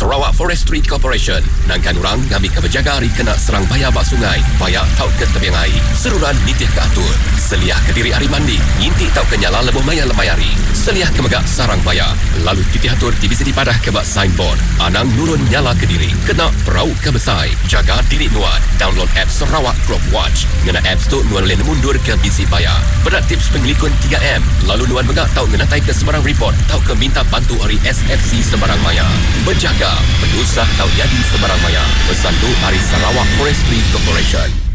Sarawak Forestry Corporation. Nangkan orang ngambil ke berjaga hari kena serang bayar bak sungai. Bayar tau ke tebiang air. Seruran nitih ke atur. Seliah ke diri hari mandi. Ngintik tau ke nyala lebuh maya lemayari. Seliah ke megak sarang bayar. Lalu titih atur bisa dipadah ke bak signboard. Anang nurun nyala ke diri. Kena perau ke besai. Jaga diri nuan. Download app Sarawak Crop Watch. Ngena apps tu nuan boleh mundur ke bisi bayar. Berat tips penglikun 3M. Lalu nuan megak tau ngenatai ke sembarang report. Tau ke minta bantu hari SFC sembarang maya. Berjaga, penusah tau jadi sembarang maya. Pesan tu hari Sarawak Forestry Corporation.